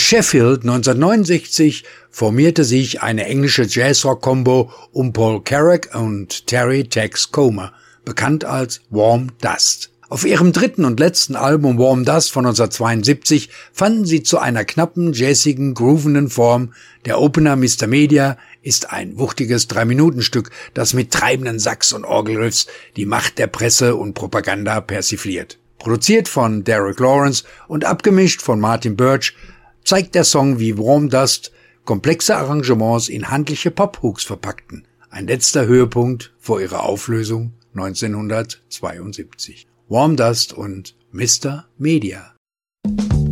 Sheffield 1969 formierte sich eine englische Jazzrock-Combo um Paul Carrack und Terry Tex Comer, bekannt als Warm Dust. Auf ihrem dritten und letzten Album Warm Dust von 1972 fanden sie zu einer knappen, jazzigen, groovenden Form. Der Opener Mr. Media ist ein wuchtiges 3-Minuten-Stück, das mit treibenden Sax- und Orgelriffs die Macht der Presse und Propaganda persifliert. Produziert von Derek Lawrence und abgemischt von Martin Birch, zeigt der Song, wie Warm Dust komplexe Arrangements in handliche Pop-Hooks verpackten. Ein letzter Höhepunkt vor ihrer Auflösung 1972. Warm Dust und Mr. Media.